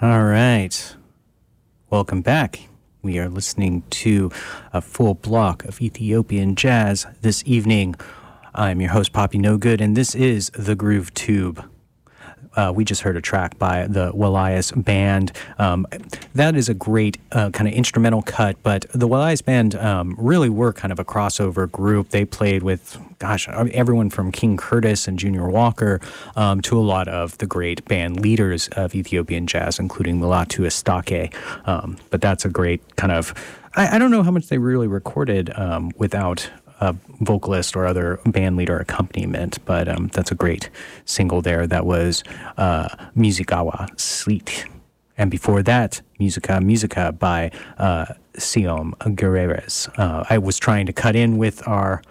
All right. Welcome back. We are listening to a full block of Ethiopian jazz this evening. I'm your host, Poppy No Good, and this is The Groove Tube. We just heard a track by the Walias Band. That is a great kind of instrumental cut, but the Walias Band really were kind of a crossover group. They played with, everyone from King Curtis and Junior Walker to a lot of the great band leaders of Ethiopian jazz, including Mulatu Astatke. But that's a great kind of, I don't know how much they really recorded without a vocalist or other band leader accompaniment, but that's a great single there. That was Musicawa Sleet. And before that, Musica by Siom Guerreres. I was trying to cut in with our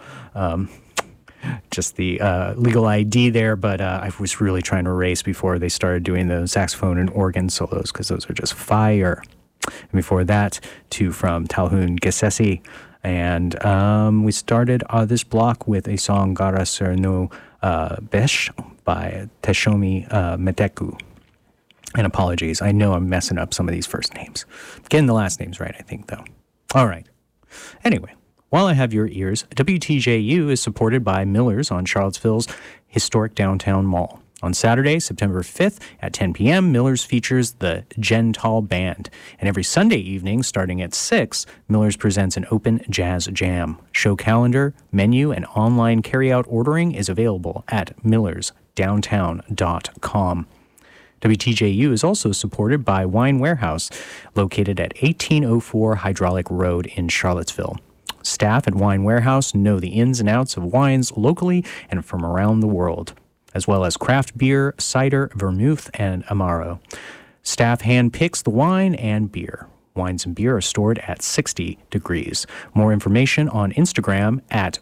just the legal ID there, but I was really trying to erase before they started doing the saxophone and organ solos, because those are just fire. And before that, two from Talhun Gesesi. And we started this block with a song, Gara Ser no Besh, by Teshomi Meteku. And apologies, I know I'm messing up some of these first names. Getting the last names right, I think, though. All right. Anyway, while I have your ears, WTJU is supported by Miller's on Charlottesville's historic downtown mall. On Saturday, September 5th at 10 p.m., Miller's features the Gental Band. And every Sunday evening, starting at 6, Miller's presents an open jazz jam. Show calendar, menu, and online carry-out ordering is available at millersdowntown.com. WTJU is also supported by Wine Warehouse, located at 1804 Hydraulic Road in Charlottesville. Staff at Wine Warehouse know the ins and outs of wines locally and from around the world, as well as craft beer, cider, vermouth, and Amaro. Staff hand-picks the wine and beer. Wines and beer are stored at 60 degrees. More information on Instagram at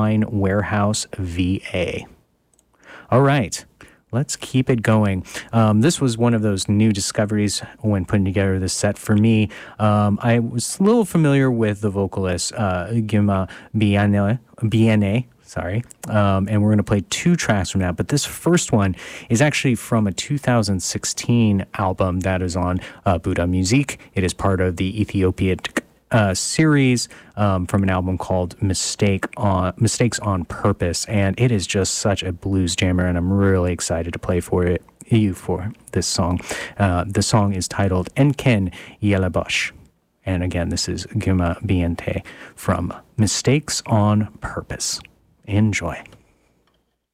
WineWarehouseVA. All right, let's keep it going. This was one of those new discoveries when putting together this set for me. I was a little familiar with the vocalist, Gima Biene. And we're going to play two tracks from that. But this first one is actually from a 2016 album that is on Buddha Music. It is part of the Ethiopic series from an album called Mistakes on Purpose. And it is just such a blues jammer, and I'm really excited to play for this song. The song is titled Enken Yelabosh. And again, this is Guma Biente from Mistakes on Purpose. Enjoy.